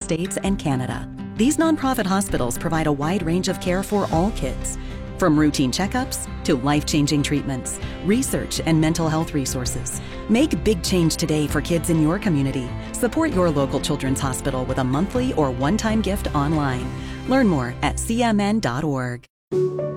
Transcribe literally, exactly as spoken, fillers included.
States and Canada. These nonprofit hospitals provide a wide range of care for all kids, from routine checkups to life-changing treatments, research, and mental health resources. Make big change today for kids in your community. Support your local children's hospital with a monthly or one-time gift online. Learn more at c m n dot org.